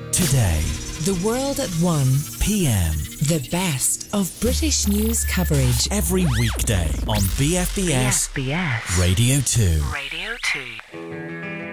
Today, The World at 1 PM. The best of British news coverage Every weekday on BFBS BFBS Radio 2. Radio 2.